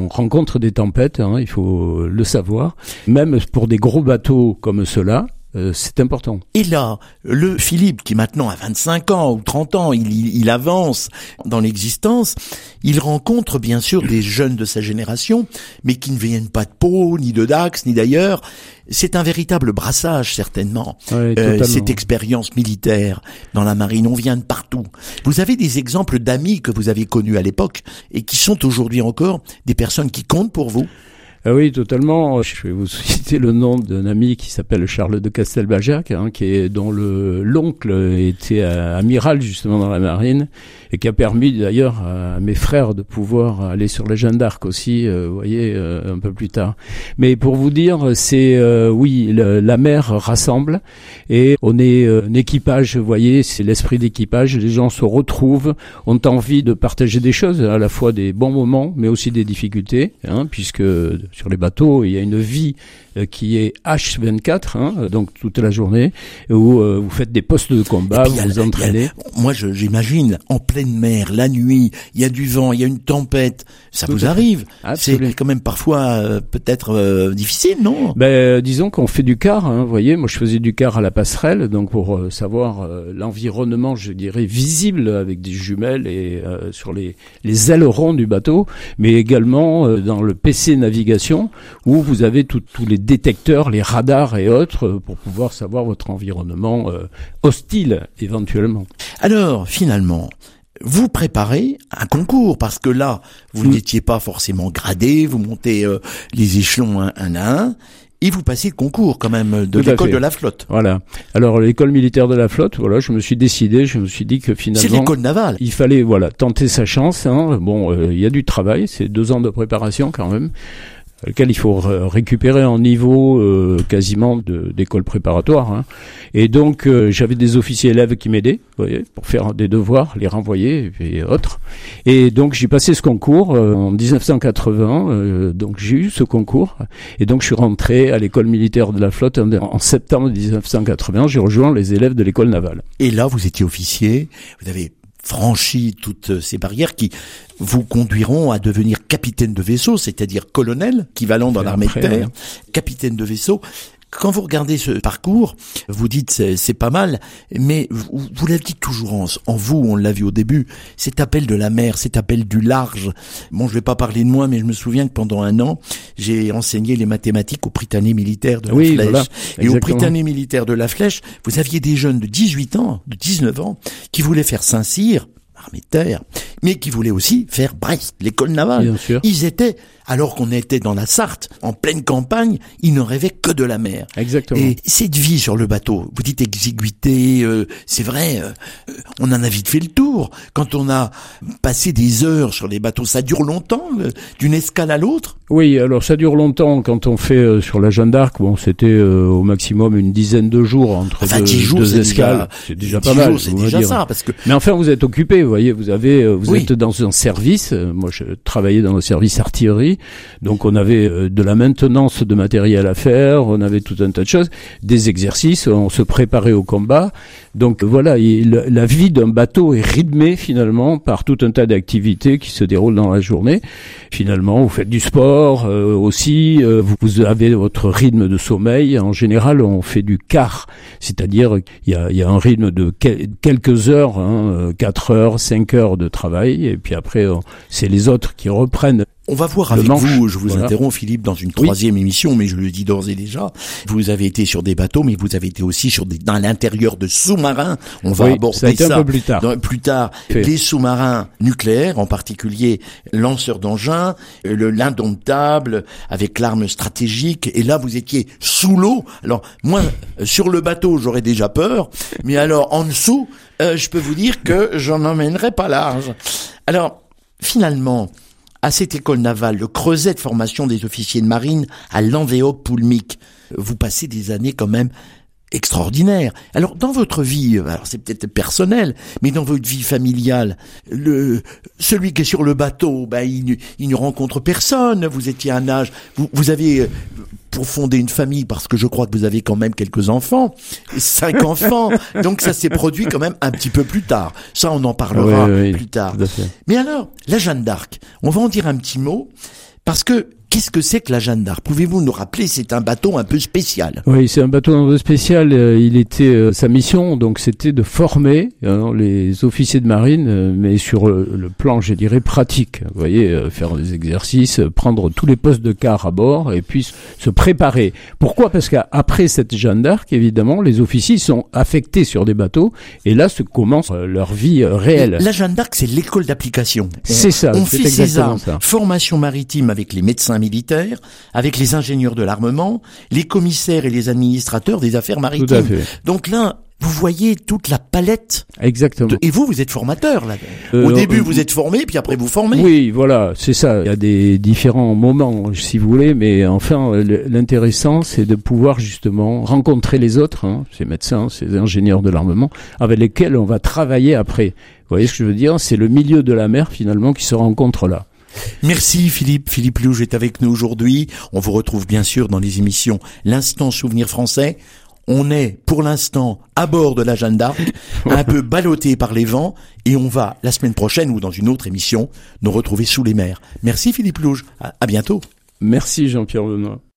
rencontre des tempêtes, il faut le savoir. Même pour des gros bateaux comme ceux-là, c'est important. Et là, le Philippe, qui maintenant a 25 ans ou 30 ans, il avance dans l'existence, il rencontre bien sûr des jeunes de sa génération, mais qui ne viennent pas de Pau, ni de Dax, ni d'ailleurs. C'est un véritable brassage, certainement, Oui, cette expérience militaire dans la marine. On vient de partout. Vous avez des exemples d'amis que vous avez connus à l'époque et qui sont aujourd'hui encore des personnes qui comptent pour vous? Ah oui, totalement. Je vais vous citer le nom d'un ami qui s'appelle Charles de Castelbajac, dont l'oncle était amiral justement dans la marine et qui a permis d'ailleurs à mes frères de pouvoir aller sur la Jeanne d'Arc aussi, vous voyez, un peu plus tard. Mais pour vous dire, c'est oui, la mer rassemble et on est un équipage, vous voyez, c'est l'esprit d'équipage. Les gens se retrouvent, ont envie de partager des choses, à la fois des bons moments, mais aussi des difficultés, puisque sur les bateaux, il y a une vie qui est H24, donc toute la journée, où vous faites des postes de combat, vous vous entraînez. Moi, j'imagine, en pleine mer, la nuit, il y a du vent, il y a une tempête, ça Tout vous arrive. Absolument. C'est quand même parfois peut-être difficile, non? Disons qu'on fait du quart, vous voyez, moi je faisais du quart à la passerelle, donc pour savoir l'environnement, je dirais, visible avec des jumelles et sur les ailerons du bateau, mais également dans le PC navigation, où vous avez tous les détecteurs, les radars et autres pour pouvoir savoir votre environnement hostile éventuellement. Alors, finalement, vous préparez un concours parce que là, vous n'étiez pas forcément gradé, vous montez les échelons un à un. Et vous passez le concours quand même de l'école de la flotte. Voilà. Alors l'école militaire de la flotte, voilà, je me suis dit que finalement c'est l'école navale. Il fallait tenter sa chance. Il y a du travail, c'est 2 ans de préparation quand même, lequel il faut récupérer en niveau quasiment d'école préparatoire. Et donc j'avais des officiers élèves qui m'aidaient, vous voyez, pour faire des devoirs, les renvoyer et autres. Et donc j'ai passé ce concours en 1980. Donc j'ai eu ce concours et donc je suis rentré à l'école militaire de la flotte en septembre 1980. J'ai rejoint les élèves de l'école navale. Et là vous étiez officier, vous avez franchi toutes ces barrières qui vous conduiront à devenir capitaine de vaisseau, c'est-à-dire colonel, équivalent dans l'armée de terre, capitaine de vaisseau. Quand vous regardez ce parcours, vous dites c'est pas mal, mais vous l'avez dit toujours en vous, on l'a vu au début, cet appel de la mer, cet appel du large. Bon, je vais pas parler de moi, mais je me souviens que pendant 1 an, j'ai enseigné les mathématiques au Prytanée militaire de la Flèche. Voilà, et au Prytanée militaire de la Flèche, vous aviez des jeunes de 18 ans, de 19 ans, qui voulaient faire Saint-Cyr, armée de terre, mais qui voulaient aussi faire Brest, l'école navale. Bien sûr. Ils étaient, alors qu'on était dans la Sarthe, en pleine campagne, ils ne rêvaient que de la mer. Exactement. Et cette vie sur le bateau, vous dites exiguïté, c'est vrai, on en a vite fait le tour. Quand on a passé des heures sur les bateaux, ça dure longtemps, d'une escale à l'autre? Oui, alors ça dure longtemps. Quand on fait sur la Jeanne d'Arc, c'était au maximum une dizaine de jours entre 10 jours, deux escales. C'est déjà pas 10 mal. jours, c'est déjà ça, parce que... Mais enfin, vous êtes occupé, vous voyez, vous êtes dans un service. Moi, je travaillais dans le service artillerie, donc on avait de la maintenance de matériel à faire, on avait tout un tas de choses, des exercices, on se préparait au combat. Donc voilà, la vie d'un bateau est rythmée finalement par tout un tas d'activités qui se déroulent dans la journée. Finalement, vous faites du sport aussi, vous avez votre rythme de sommeil. En général, on fait du quart, c'est-à-dire il y a un rythme de quelques heures, 4 heures, 5 heures de travail, et puis après, c'est les autres qui reprennent. On va voir avec vous, je vous interromps Philippe, dans une 3e émission, mais je le dis d'ores et déjà, vous avez été sur des bateaux, mais vous avez été aussi dans l'intérieur de sous-marins. On va aborder ça un peu plus tard. Plus tard, les sous-marins nucléaires, en particulier lanceurs d'engins, l'Indomptable, avec l'arme stratégique, et là vous étiez sous l'eau. Alors moi, sur le bateau, j'aurais déjà peur, mais alors en dessous, je peux vous dire que j'en emmènerai pas large. Alors, finalement, à cette école navale, le creuset de formation des officiers de marine à Lanvéoc-Poulmic, vous passez des années quand même extraordinaires. Alors, dans votre vie, alors c'est peut-être personnel, mais dans votre vie familiale, celui qui est sur le bateau, il ne rencontre personne. Vous étiez à un âge, vous avez, pour fonder une famille, parce que je crois que vous avez quand même quelques enfants, 5 enfants, donc ça s'est produit quand même un petit peu plus tard. Ça, on en parlera plus tard. Mais alors, la Jeanne d'Arc, on va en dire un petit mot, Parce que, qu'est-ce que c'est que la Jeanne d'Arc? Pouvez-vous nous rappeler? C'est un bateau un peu spécial. Oui, c'est un bateau un peu spécial. Sa mission, donc, c'était de former les officiers de marine, mais sur le plan, je dirais, pratique. Vous voyez, faire des exercices, prendre tous les postes de quart à bord et puis se préparer. Pourquoi? Parce qu'après cette Jeanne d'Arc, évidemment, les officiers sont affectés sur des bateaux et là se commence leur vie réelle. La Jeanne d'Arc, c'est l'école d'application. C'est ça. On c'est fait ces exactement armes. ça. Formation maritime avec les médecins militaires, avec les ingénieurs de l'armement, les commissaires et les administrateurs des affaires maritimes. Tout à fait. Donc là, vous voyez toute la palette. Exactement. Et vous êtes formateur là. Au début, vous êtes formé, puis après vous formez. Oui, voilà, c'est ça. Il y a des différents moments, si vous voulez, mais enfin, l'intéressant, c'est de pouvoir justement rencontrer les autres, ces médecins, ces ingénieurs de l'armement, avec lesquels on va travailler après. Vous voyez ce que je veux dire? C'est le milieu de la mer, finalement, qui se rencontre là. Merci Philippe. Philippe Louge est avec nous aujourd'hui. On vous retrouve bien sûr dans les émissions L'Instant Souvenir Français. On est pour l'instant à bord de la Jeanne d'Arc, un peu ballotté par les vents, et on va la semaine prochaine ou dans une autre émission nous retrouver sous les mers. Merci Philippe Louge. À bientôt. Merci Jean-Pierre Benoît.